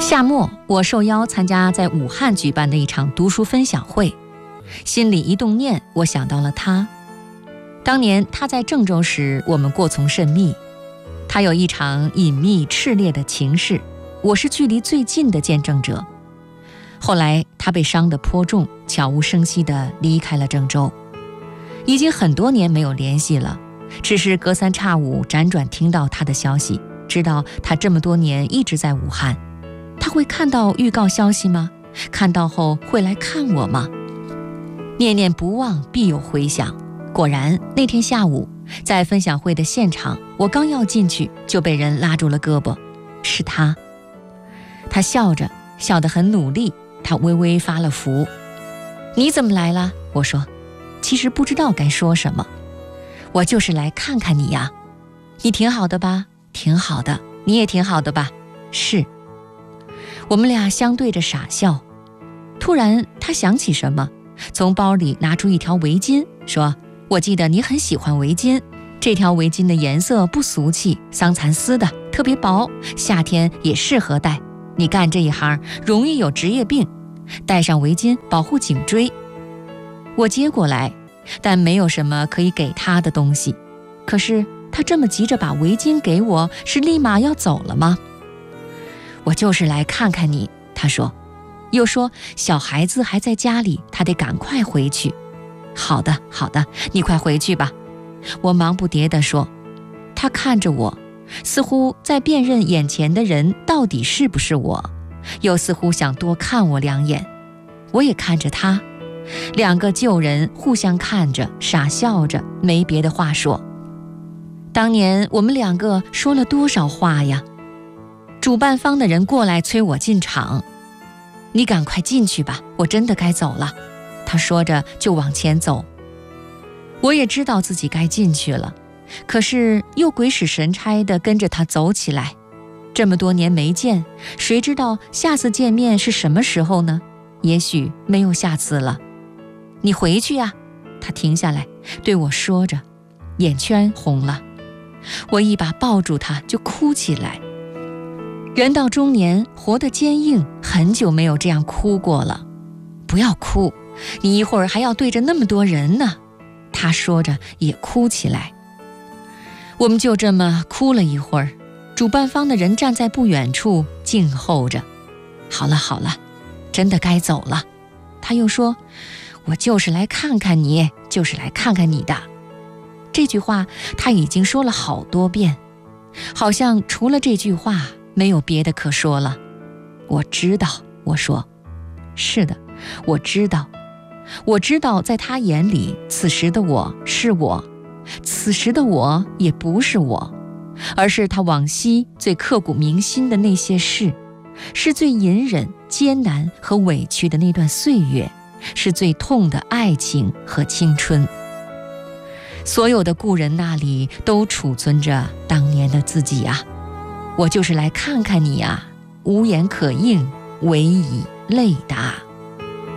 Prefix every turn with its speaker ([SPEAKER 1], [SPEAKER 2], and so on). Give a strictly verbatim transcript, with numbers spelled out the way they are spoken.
[SPEAKER 1] 夏末，我受邀参加在武汉举办的一场读书分享会，心里一动念，我想到了他。当年他在郑州时，我们过从甚密，他有一场隐秘炽烈的情事，我是距离最近的见证者。后来他被伤得颇重，悄无声息地离开了郑州，已经很多年没有联系了，只是隔三差五辗转听到他的消息，知道他这么多年一直在武汉。他会看到预告消息吗？看到后会来看我吗？念念不忘，必有回响。果然，那天下午在分享会的现场，我刚要进去，就被人拉住了胳膊。是他。他笑着，笑得很努力，他微微发了福。你怎么来了？我说。其实不知道该说什么。我就是来看看你呀。你挺好的吧？挺好的。你也挺好的吧？是。我们俩相对着傻笑。突然他想起什么，从包里拿出一条围巾，说，我记得你很喜欢围巾，这条围巾的颜色不俗气，桑蚕丝的，特别薄，夏天也适合戴。你干这一行容易有职业病，戴上围巾保护颈椎。我接过来，但没有什么可以给他的东西。可是他这么急着把围巾给我，是立马要走了吗？我就是来看看你，他说，又说小孩子还在家里，他得赶快回去。好的好的，你快回去吧。我忙不迭地说。他看着我，似乎在辨认眼前的人到底是不是我，又似乎想多看我两眼。我也看着他，两个旧人互相看着，傻笑着，没别的话说。当年我们两个说了多少话呀？主办方的人过来催我进场。你赶快进去吧，我真的该走了。他说着就往前走。我也知道自己该进去了，可是又鬼使神差地跟着他走起来。这么多年没见，谁知道下次见面是什么时候呢？也许没有下次了。你回去呀。他停下来对我说着，眼圈红了。我一把抱住他就哭起来。人到中年，活得坚硬，很久没有这样哭过了。不要哭，你一会儿还要对着那么多人呢。他说着也哭起来。我们就这么哭了一会儿，主办方的人站在不远处静候着。好了好了，真的该走了。他又说，我就是来看看你，就是来看看你的。这句话他已经说了好多遍，好像除了这句话没有别的可说了。我知道，我说。是的，我知道。我知道在他眼里，此时的我是我，此时的我也不是我，而是他往昔最刻骨铭心的那些事，是最隐忍、艰难和委屈的那段岁月，是最痛的爱情和青春。所有的故人那里都储存着当年的自己啊。我就是来看看你啊，无言可应，唯以泪答。